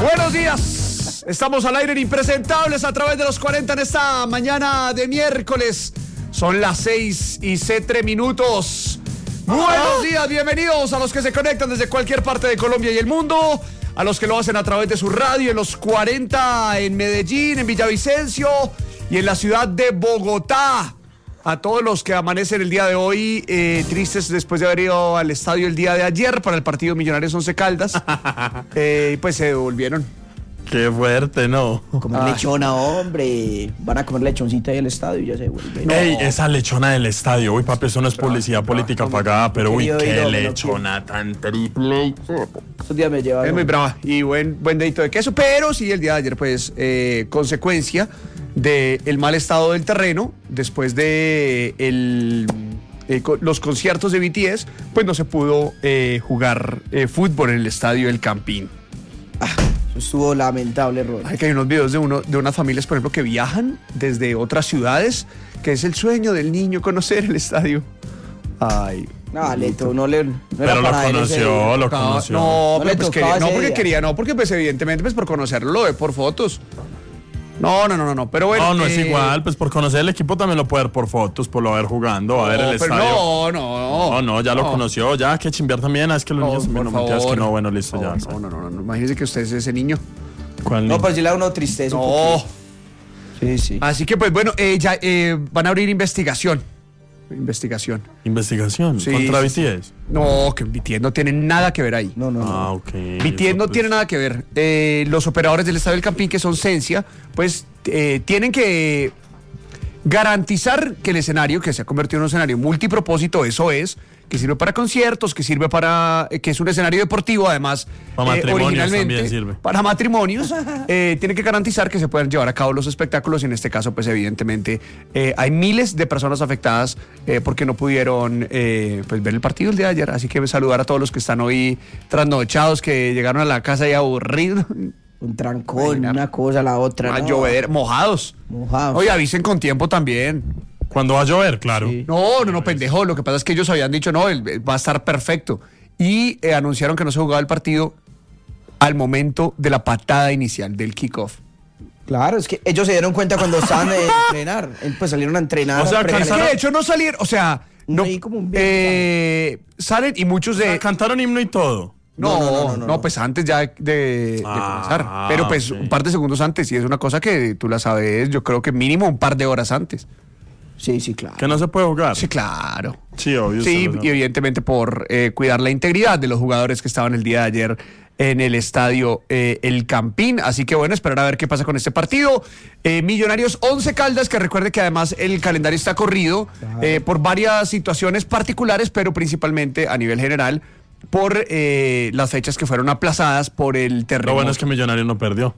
Buenos días. Estamos al aire en Impresentables a través de los 40 en esta mañana de miércoles. Son las 6:03. Buenos días, bienvenidos a los que se conectan desde cualquier parte de Colombia y el mundo, a los que lo hacen a través de su radio en los 40 en Medellín, en Villavicencio y en la ciudad de Bogotá. A todos los que amanecen el día de hoy tristes después de haber ido al estadio el día de ayer para el partido Millonarios Once Caldas, pues se devolvieron. Qué fuerte, ¿no? Comer lechona, hombre. Van a comer lechoncita ahí en el estadio y ya se vuelve. No. Ey, esa lechona del estadio. Uy, papi, eso no es publicidad política pagada, pero uy, qué lechona tan triple. Estos días me llevaron. Es muy brava y buen dedito de queso, pero sí, el día de ayer, pues, consecuencia del mal estado del terreno, después de los conciertos de BTS, pues no se pudo jugar fútbol en el estadio El Campín. Estuvo lamentable, Rod. Hay que hay unos videos de unas familias, por ejemplo, que viajan desde otras ciudades, que es el sueño del niño conocer el estadio. Ay. No, Leto, no le. No pero lo conoció, lo conoció. No, pero pues quería, no, porque pues evidentemente pues por conocerlo lo ve por fotos. No, pero bueno. No es igual, pues por conocer el equipo también lo puede ver por fotos, por lo ver jugando, a ver el estadio. No, ya lo conoció, ya que chimbear también, es que los niños también, no mentiras que no, bueno, listo, ya. No, imagínese que usted es ese niño. ¿Cuál niño? No, pues sí le da uno tristeza. No. Sí. Así que pues bueno, ya van a abrir investigación. ¿Investigación? Sí, ¿Contra BTS? No, que BTS no tiene nada que ver ahí. No. Ah, ok. BTS no tiene nada que ver. Los operadores del Estadio del Campín, que son Sensia, pues tienen que garantizar que el escenario, que se ha convertido en un escenario multipropósito, eso es, que sirve para conciertos, que sirve que es un escenario deportivo, además, para matrimonios originalmente, también sirve. Para matrimonios, tiene que garantizar que se puedan llevar a cabo los espectáculos, y en este caso, pues evidentemente, hay miles de personas afectadas porque no pudieron pues ver el partido el día de ayer, así que saludar a todos los que están hoy trasnochados, que llegaron a la casa ya aburridos. Un trancón, una cosa, la otra. A llover, mojados. Oye, avisen con tiempo también. ¿Cuándo va a llover? Claro. Sí. No, pendejo. Lo que pasa es que ellos habían dicho, no, va a estar perfecto. Y anunciaron que no se jugaba el partido al momento de la patada inicial, del kickoff. Claro, es que ellos se dieron cuenta cuando estaban a entrenar. Pues salieron a entrenar. O sea, Es que de hecho no salieron, o sea, no, como un salen y muchos de... O sea, cantaron himno y todo. No, pues antes ya de comenzar. Pero pues okay. Un par de segundos antes, y es una cosa que tú la sabes, yo creo que mínimo un par de horas antes. Sí, claro. ¿Que no se puede jugar? Sí, claro. Sí, obvio. Sí, y evidentemente por cuidar la integridad de los jugadores que estaban el día de ayer en el estadio El Campín. Así que bueno, esperar a ver qué pasa con este partido. Millonarios Once Caldas, que recuerde que además el calendario está corrido por varias situaciones particulares, pero principalmente a nivel general por las fechas que fueron aplazadas por el terremoto. Lo bueno es que Millonarios no perdió.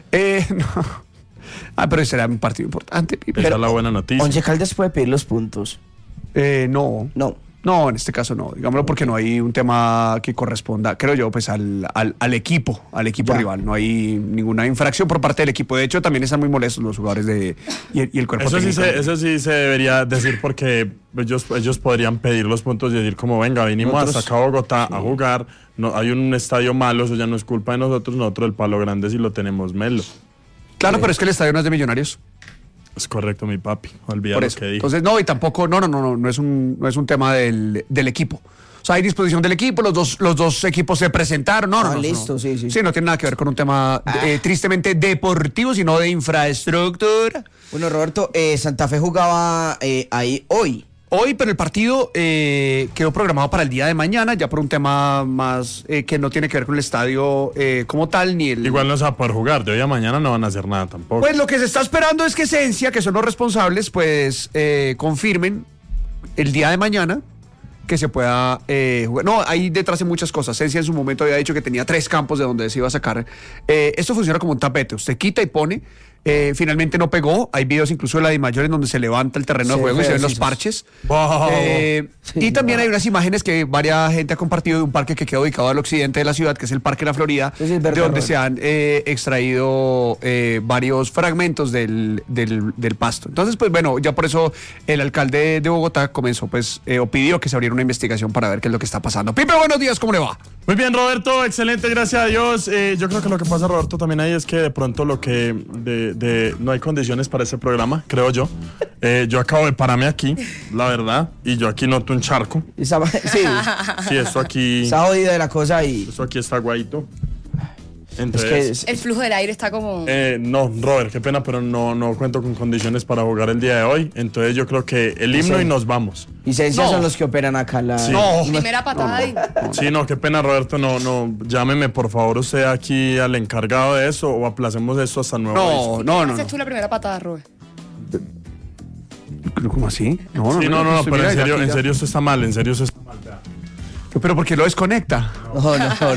No. Pero ese era un partido importante. Esa es la buena noticia. Once Caldas puede pedir los puntos. No, en este caso no, digámoslo, porque no hay un tema que corresponda, creo yo, pues al equipo rival. No hay ninguna infracción por parte del equipo. De hecho, también están muy molestos los jugadores y el cuerpo técnico. Eso sí se debería decir, porque ellos podrían pedir los puntos y decir como, venga, vinimos hasta acá a Bogotá a jugar, no, hay un estadio malo, eso ya no es culpa de nosotros el palo grande sí lo tenemos melo. Claro, pero es que el estadio no es de Millonarios. Es correcto, mi papi. Olvida lo que dije. Entonces, no, y tampoco, no es un tema del equipo. O sea, hay disposición del equipo, los dos equipos se presentaron. Listo, sí. Sí, no tiene nada que ver con un tema tristemente deportivo, sino de infraestructura. Bueno, Roberto, Santa Fe jugaba ahí hoy. Hoy, pero el partido quedó programado para el día de mañana, ya por un tema más que no tiene que ver con el estadio como tal, ni el... Igual no se va a poder jugar, de hoy a mañana no van a hacer nada tampoco. Pues lo que se está esperando es que Sensia, que son los responsables, pues confirmen el día de mañana que se pueda jugar. No, hay detrás de muchas cosas. Sensia en su momento había dicho que tenía 3 campos de donde se iba a sacar. Esto funciona como un tapete, usted quita y pone Finalmente no pegó. Hay videos incluso de la DIMAYOR en donde se levanta el terreno de juego y se ven los parches. Wow. Y también hay unas imágenes que varias gente ha compartido de un parque que queda ubicado al occidente de la ciudad, que es el Parque La Florida, de donde se han extraído varios fragmentos del pasto. Entonces, pues bueno, ya por eso el alcalde de Bogotá comenzó, pues, o pidió que se abriera una investigación para ver qué es lo que está pasando. Pipe, buenos días, ¿cómo le va? Muy bien, Roberto, excelente, gracias a Dios. Yo creo que lo que pasa, Roberto, también ahí es que de pronto no hay condiciones para ese programa, creo yo. Yo acabo de pararme aquí, la verdad, y yo aquí noto un charco. Sí, esto aquí... Está jodida de la cosa y... Esto aquí está aguadito. Entonces, el flujo del aire está como... no, Robert, qué pena, pero no cuento con condiciones para jugar el día de hoy. Entonces yo creo que el himno y nos vamos. Licencias son los que operan acá la... Sí. Primera patada ahí. Sí, no, qué pena, Roberto, no, llámeme por favor usted aquí al encargado de eso o aplacemos eso hasta nuevo aviso. No. Haces tú la primera patada, Robert. ¿Cómo así? No, pero en serio eso está mal, vea. ¿Pero por qué lo desconecta? No.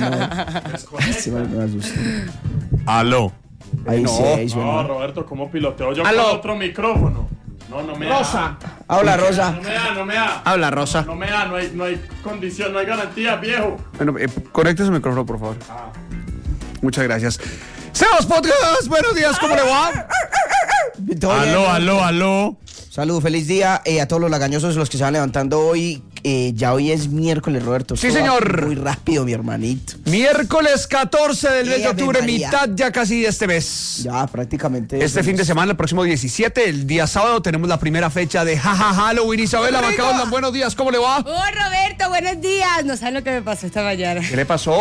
Aló. Ahí sí, suena. No, Roberto, ¿cómo piloteo yo Aló. con otro micrófono? No me Rosa. da. Habla, Rosa. No me da. Habla, Rosa. No me da, no hay condición, no hay garantía, viejo. Bueno, conecte su micrófono, por favor. Muchas gracias. Sebas Podcast, buenos días, ¿cómo le va? Aló. Salud, feliz día a todos los lagañosos, los que se van levantando hoy. Ya hoy es miércoles, Roberto. Sí, Esto va señor. muy rápido, mi hermanito. Miércoles 14 del mes de Ave octubre, María. mitad ya casi de este mes. Ya, prácticamente. Este fin de semana, el próximo 17, el día sábado, tenemos la primera fecha de Halloween. Isabela Macaulay, buenos días, ¿cómo le va? Oh, Roberto, buenos días. No saben lo que me pasó esta mañana. ¿Qué le pasó?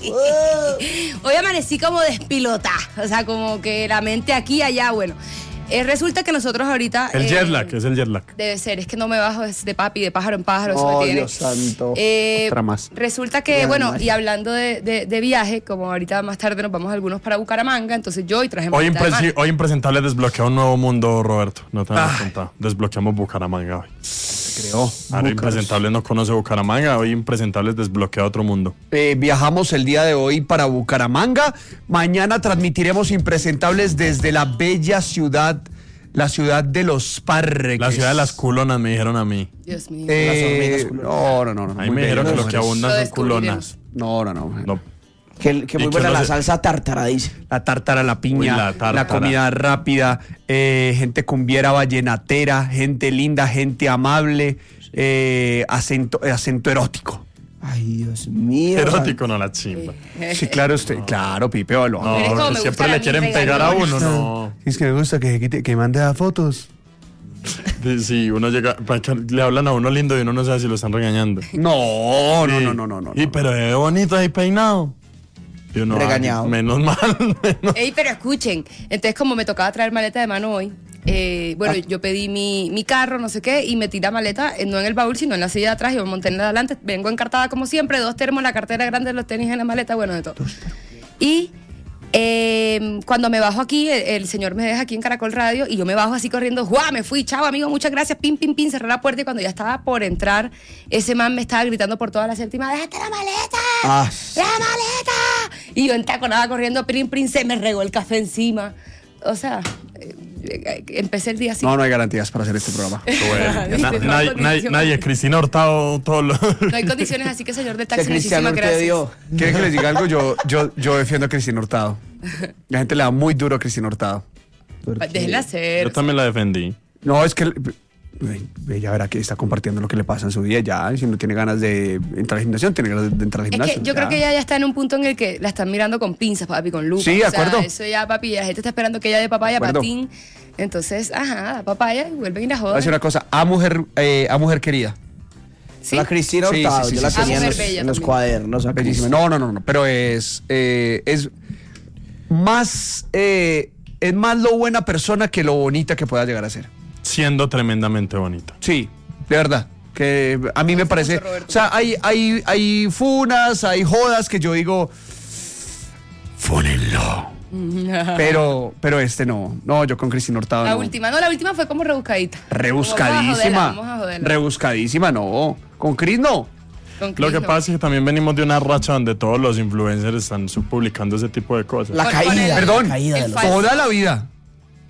Hoy amanecí como despilota. O sea, como que la mente aquí y allá, bueno. Resulta que nosotros ahorita... El jet lag, es el jet lag. Debe ser, es que no me bajo de papi, de pájaro en pájaro, eso me tiene. Dios santo. Otra más. Resulta que, y hablando de viaje, como ahorita más tarde nos vamos algunos para Bucaramanga, entonces yo hoy traje maleta de mano. Hoy Impresentable desbloquea un nuevo mundo, Roberto. No te habías contado. Desbloqueamos Bucaramanga hoy. Creo. Ahora Impresentable no conoce Bucaramanga, hoy Impresentable desbloquea otro mundo. Viajamos el día de hoy para Bucaramanga. Mañana transmitiremos Impresentables desde la bella ciudad, la ciudad de los Parques. La ciudad de las culonas, me dijeron a mí. Dios mío. No. Ahí me dijeron que lo que abundan son descubriremos. culonas. No. Que muy que buena no la se- salsa tártara, dice. La tártara, la piña, Uy, la la tártara. comida rápida, gente con viera vallenatera, gente linda, gente amable, acento erótico. Ay, Dios mío. Erótico, no la chimba. Sí, claro, claro, Pipe, lo No, Pero es como porque me siempre gustan a le mí quieren pegar a regalones. uno, no. Es que me gusta que mande a fotos. Sí, uno llega, le hablan a uno lindo y uno no sabe si lo están regañando. No. Y pero es bonito ahí peinado. Y uno, Regañado. ay, menos mal. Ey, pero escuchen, entonces como me tocaba traer maleta de mano hoy, yo pedí mi carro, no sé qué, y metí la maleta, no en el baúl, sino en la silla de atrás, y me monté en la de adelante, vengo encartada como siempre, 2 termos, la cartera grande, los tenis en la maleta, bueno, de todo. Y cuando me bajo aquí, el señor me deja aquí en Caracol Radio, y yo me bajo así corriendo, ¡guau! Me fui, chao amigo, muchas gracias, pim, cerré la puerta, y cuando ya estaba por entrar, ese man me estaba gritando por toda la séptima, ¡déjate la maleta! Ah, ¡La maleta! Y yo entaconada corriendo, prin, se me regó el café encima. O sea, empecé el día así. No hay garantías para hacer este programa. Bueno, Nadie, Cristina Hurtado, todo lo... No hay condiciones, así que señor del que taxi, Cristiano muchísimas te gracias. dio. ¿Quieren que les diga algo? Yo defiendo a Cristina Hurtado. La gente le da muy duro a Cristina Hurtado. Déjenla hacer. Yo también la defendí. No, es que ella verá que está compartiendo lo que le pasa en su día ya. Y si no tiene ganas de entrar al gimnasio, tiene ganas de entrar al Es gimnasio. que yo creo que ella ya está en un punto en el que la están mirando con pinzas, papi, con lupa. Sí, de O sea, acuerdo. eso ya, papi, la gente está esperando que ella dé papaya, De acuerdo. patín. Entonces, da papaya y vuelven y la Voy a joden. decir una cosa. A mujer querida. ¿Sí? La Cristina Sí, Hurtado, sí, yo la sí, tenía sí, en sí. los, en los cuadernos. acá. Bellísima. No. Pero es más lo buena persona que lo bonita que pueda llegar a ser. Siendo tremendamente bonito. Sí, de verdad. Que a mí me parece. mucho, Roberto. O sea, hay funas, hay jodas que yo digo. Fúnenlo. pero no, yo con Cristina Hurtado La no. última fue como rebuscadita. Rebuscadísima. Vamos a joderla. Rebuscadísima, no. Con Cris no. Con Lo Cris, que no. pasa es que también venimos de una racha donde todos los influencers están publicando ese tipo de cosas. La Con caída. el- Perdón, La caída de el los... falso. toda la vida.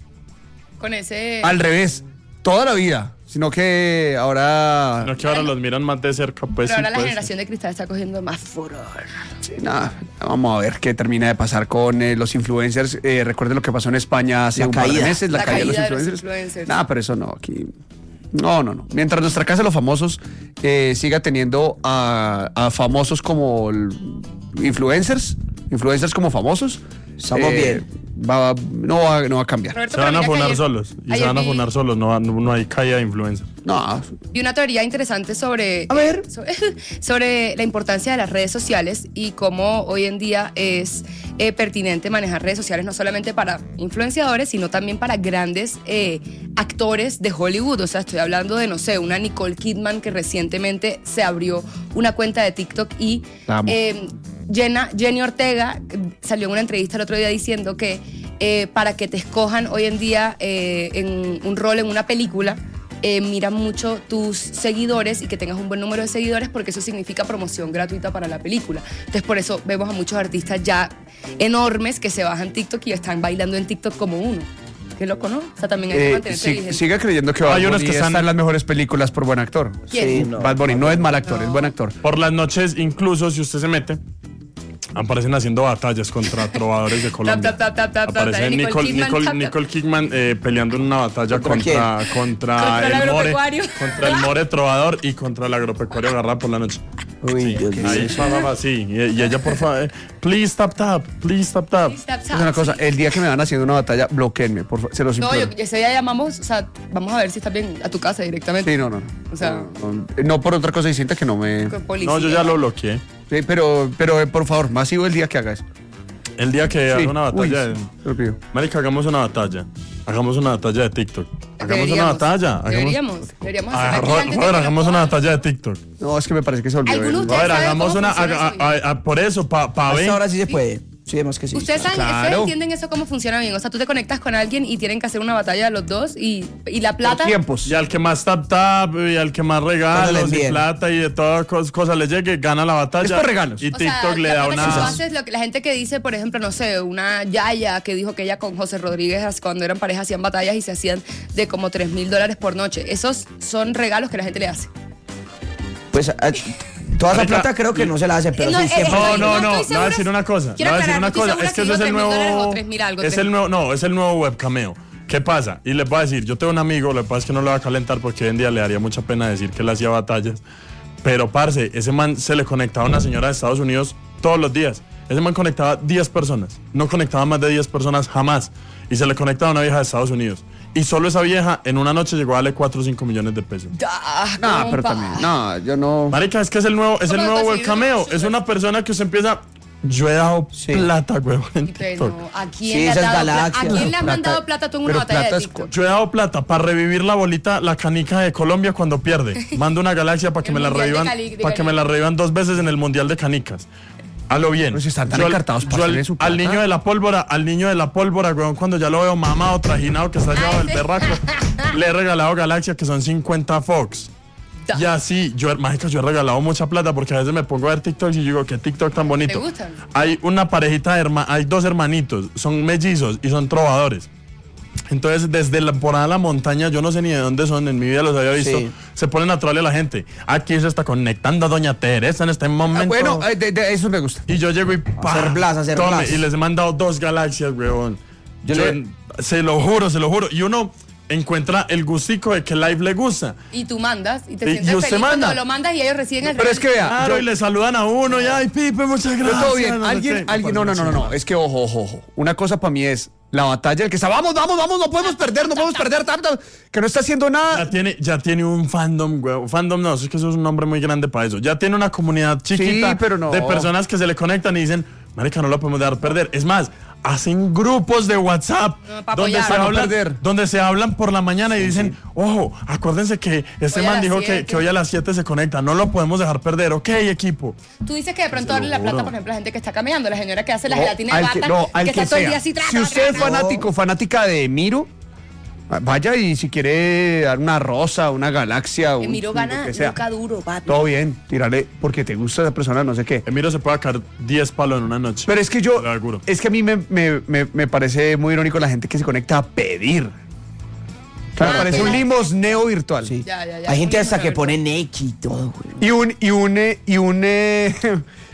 Con ese... Al revés, toda la vida. Sino que ahora... No, que ahora los miran más de cerca, pues. Pero ahora sí, la pues. generación de cristal está cogiendo más furor. Sí, nada, vamos a ver qué termina de pasar con los influencers. Recuerden lo que pasó en España hace un par de meses, la caída de los influencers. Nada, pero eso no, aquí... No. Mientras nuestra casa de los famosos siga teniendo a famosos como influencers como famosos, estamos bien. No va a cambiar. Roberto, Se van a pero mira funar que solos. Y se ayer van a vi- funar solos. No hay caída de influencer. No, Vi una teoría interesante sobre, A ver. sobre la importancia de las redes sociales y cómo hoy en día es pertinente manejar redes sociales no solamente para influenciadores, sino también para grandes actores de Hollywood. O sea, estoy hablando de, no sé, una Nicole Kidman que recientemente se abrió una cuenta de TikTok y La amo. Jenny Ortega salió en una entrevista el otro día diciendo que para que te escojan hoy en día en un rol en una película, mira mucho tus seguidores y que tengas un buen número de seguidores porque eso significa promoción gratuita para la película. Entonces por eso vemos a muchos artistas ya enormes que se bajan TikTok y están bailando en TikTok como uno. Qué loco, ¿no? O sea, también hay que mantenerse vigente. siga creyendo que Bad Hay unos Bunny que están- está en las mejores películas por buen actor. ¿Quién? Sí, no. Bad Bunny no es mal actor, es buen actor. Por las noches, incluso si usted se mete, aparecen haciendo batallas contra trovadores de Colombia. Tap, tap, tap, tap, tap, Aparece Nicole Kidman, tap, tap. Nicole Kidman peleando en una batalla ¿Contra contra Contra el el more, agropecuario. contra el more trovador y contra el agropecuario agarrado por la noche. Uy, Dios mío. Ahí, sí. Y ella, por favor, please tap tap, please tap tap. Es una cosa, el día que me van haciendo una batalla, bloqueenme, por favor, se los No, imploro. ese día llamamos, o sea, vamos a ver si estás bien a tu casa directamente. Sí, no. O sea- no por otra cosa distinta que no me... Con policía. No, yo ya lo bloqueé. Sí, pero por favor, masivo el día que haga eso. El día que Sí. haga una batalla, Uy, te lo pido. marica, hagamos una batalla. Hagamos una batalla de TikTok. Hagamos una batalla. Deberíamos hacer. Robert, hagamos una batalla de TikTok. No, es que me parece que se olvidó. ¿Alguno el- de ustedes Robert, sabe hagamos cómo una. funciona eso? Por eso, pa Hasta ver. ahora sí se puede. Sí, vemos que sí. Ustedes saben, Claro. ustedes entienden eso cómo funciona bien. O sea, tú te conectas con alguien y tienen que hacer una batalla los dos y la plata. Tiempos. Y al que más tap y al que más Cuando le regalos y envíen. plata y de todas cosas le llegue, gana la batalla. Es por regalos. Y O sea, TikTok le la da plata que tú una. haces, lo que la gente que dice, por ejemplo, no sé, una Yaya que dijo que ella con José Rodríguez cuando eran pareja hacían batallas y se hacían de como $3,000 por noche. Esos son regalos que la gente le hace. Pues toda esa Marica, plata creo que no se la hace, pero no, sí siempre. No, estoy le voy a segura. decir una cosa. Quiero Le voy a decir aclarar, una no estoy cosa. segura Es que si eso es el digo $3,000 nuevo. o 3,000 algo, Es el nuevo, no, es el nuevo webcameo. ¿Qué pasa? Y les voy a decir, yo tengo un amigo, lo que pasa es que no lo va a calentar porque hoy en día le daría mucha pena decir que él hacía batallas. Pero, parce, ese man se le conectaba a una señora de Estados Unidos todos los días. Ese man conectaba 10 personas. No conectaba más de 10 personas jamás. Y se le conectaba a una vieja de Estados Unidos. Y solo esa vieja en una noche llegó a darle 4 o 5 millones de pesos. No, pero compa. también. No, yo no. Marica, es que es el nuevo ¿Cómo vas a webcameo. seguir? Es una persona que usted empieza. Yo he dado Sí. plata, huevón, en Pero, TikTok. ¿a quién Sí, le has esas dado plata? ¿A galaxias. quién le has Plata- mandado plata tú en una pero batalla plata de es TikTok? Yo he dado plata para revivir la bolita, la canica de Colombia cuando pierde. Mando una galaxia para que El me la Mundial de revivan, Cali- de para que me la revivan 2 veces en el Mundial de Canicas. A lo bien. Pero si están tan Yo al- encartados para yo hacerle su al plata. niño de la pólvora, weón, cuando ya lo veo mamado, trajinado, que está llevado del sí. berraco, le he regalado galaxia que son 50 Fox. Y así, mágica, yo he regalado mucha plata porque a veces me pongo a ver TikTok y digo, qué TikTok tan bonito. ¿Te gustan? Hay una parejita de hay 2 hermanitos, son mellizos y son trovadores. Entonces, desde por ahí a la montaña, yo no sé ni de dónde son, en mi vida los había visto, Sí. se ponen a trolear a la gente. Aquí se está conectando a Doña Teresa en este momento. Bueno, de eso me gusta. Y yo llego y Hacer blas, hacer tome, blas. y les he mandado 2 galaxias, weón. Yo Se lo juro. Y uno encuentra el gustico de que live le gusta. Y tú mandas y te Y sientes usted feliz manda. cuando lo mandas y ellos reciben el Pero es que vea, Claro, yo- y le saludan a uno, y ay, Pipe, muchas pero gracias. todo bien. no sé Alguien, qué. no. Es que ojo. Una cosa para mí es la batalla, el que está, vamos, no podemos perder. Que no está haciendo nada. Ya tiene un fandom, güey. Fandom no, es que eso es un nombre muy grande para eso. Ya tiene una comunidad chiquita Sí, pero no. de personas que se le conectan y dicen, marica, no lo podemos dejar perder. Es más, hacen grupos de WhatsApp No, para donde, apoyar. se Para no hablan, perder. donde se hablan por la mañana y dicen, ojo, acuérdense que este Hoy a man las dijo 7. que hoy a las 7 se conecta. No lo podemos dejar perder. Ok, equipo. Tú dices que de pronto Se lo darle la plata, juro. por ejemplo, a la gente que está caminando, la señora que hace la No, gelatina de al que- bata, no, al que que está todo el sea. día así, tra, Si tra, usted es tra, tra. fanática de Miro, vaya y si quiere dar una rosa, una galaxia, Que Miro lo gana que sea. nunca duro, papi. Todo bien, tírale porque te gusta esa persona, no sé qué. Emiro se puede sacar 10 palos en una noche. Pero es que yo, Te lo aseguro. es que a mí me parece muy irónico la gente que se conecta a pedir. Claro, parece un limosneo virtual. Sí. Ya. Hay gente Un hasta que limosneo pone Neki y todo, güey. Y un